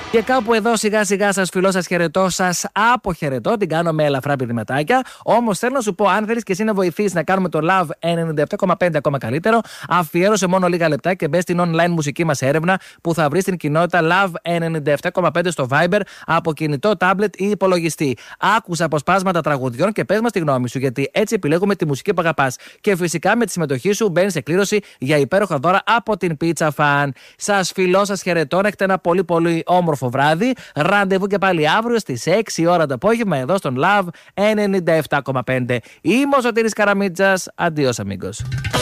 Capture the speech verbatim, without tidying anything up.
Και κάπου εδώ σιγά σιγά σας φιλώ, σας χαιρετώ, σας αποχαιρετώ. Την κάνω με ελαφρά πηδηματάκια. Όμως θέλω να σου πω, αν θέλεις και εσύ να βοηθήσεις να κάνουμε το Love ενενήντα επτά κόμμα πέντε ακόμα καλύτερο, αφιέρωσε μόνο λίγα λεπτά και μπες στην online μουσική μας έρευνα που θα βρεις στην κοινότητα Love ενενήντα επτά κόμμα πέντε στο Viber από κινητό, tablet ή υπολογιστή. Άκουσα αποσπάσματα τραγουδιών και πες μας τη γνώμη σου, γιατί έτσι επιλέγουμε τη μουσική που αγαπάς. Και φυσικά με τη συμμετοχή σου μπαίνεις σε κλήρωση για υπέροχα δώρα από την Pizza Fan. Σας φιλώ, σας χαιρετώ, να έχετε ένα πολύ πολύ όμορφο βράδυ. Ραντεβού και πάλι αύριο στις έξι ώρα το απόγευμα εδώ στον Love ενενήντα επτά κόμμα πέντε. Είμαι ο Σωτήρης Καραμίτσας. Αντίος αμίγκος.